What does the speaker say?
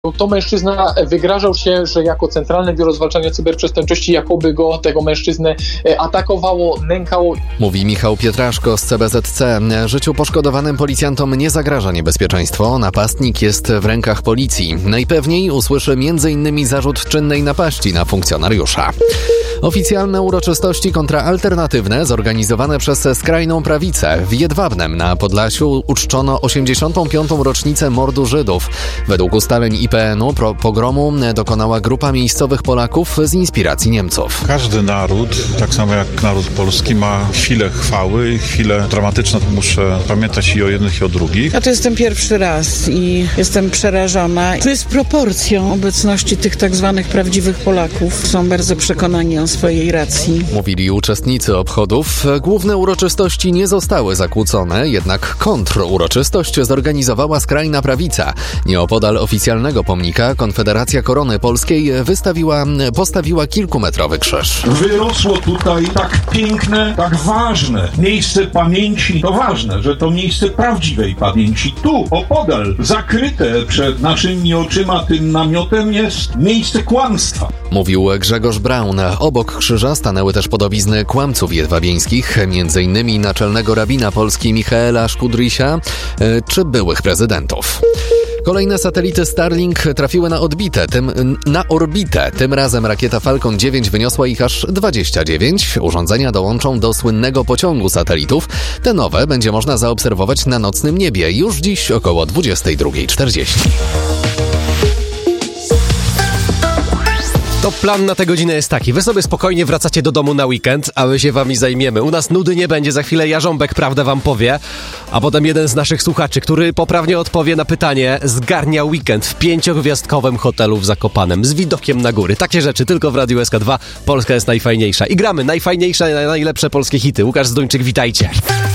To mężczyzna wygrażał się, że jako Centralne Biuro Zwalczania Cyberprzestępczości jakoby tego mężczyznę atakowało, nękało. Mówi Michał Pietraszko z CBZC. Życiu poszkodowanym policjantom nie zagraża niebezpieczeństwo. Napastnik jest w rękach policji. Najpewniej usłyszy m.in. zarzut czynnej napaści na funkcjonariusza. Oficjalne uroczystości kontraalternatywne zorganizowane przez skrajną prawicę. W Jedwabnem na Podlasiu uczczono 85. rocznicę mordu Żydów. Według ustaleń IPN-u pogromu dokonała grupa miejscowych Polaków z inspiracji Niemców. Każdy naród, tak samo jak naród polski, ma chwile chwały, chwile dramatyczne. Muszę pamiętać i o jednych, i o drugich. Ja to jestem pierwszy raz i jestem przerażona. Dysproporcją obecności tych tak zwanych prawdziwych Polaków. Są bardzo przekonani o swojej racji. Mówili uczestnicy obchodów. Główne uroczystości nie zostały zakłócone, jednak kontruroczystość zorganizowała skrajna prawica. Nieopodal oficjalnego pomnika Konfederacja Korony Polskiej postawiła kilkumetrowy krzyż. Wyrosło tutaj tak piękne, tak ważne miejsce pamięci. To ważne, że to miejsce prawdziwej pamięci. Tu, opodal, zakryte przed naszymi oczyma tym namiotem jest miejsce kłamstwa. Mówił Grzegorz Braun. Obok krzyża stanęły też podobizny kłamców jedwabieńskich, m.in. naczelnego rabina Polski Michaela Szkudrysia czy byłych prezydentów. Kolejne satelity Starlink trafiły na orbitę. Tym razem rakieta Falcon 9 wyniosła ich aż 29. Urządzenia dołączą do słynnego pociągu satelitów. Te nowe będzie można zaobserwować na nocnym niebie już dziś około 22:40. To plan na tę godzinę jest taki. Wy sobie spokojnie wracacie do domu na weekend, a my się wami zajmiemy. U nas nudy nie będzie, za chwilę Jarząbek prawdę wam powie, a potem jeden z naszych słuchaczy, który poprawnie odpowie na pytanie, zgarnia weekend w 5-gwiazdkowym hotelu w Zakopanem z widokiem na góry. Takie rzeczy tylko w Radiu SK2. Polska jest najfajniejsza. I gramy najfajniejsze, najlepsze polskie hity. Łukasz Zduńczyk, witajcie.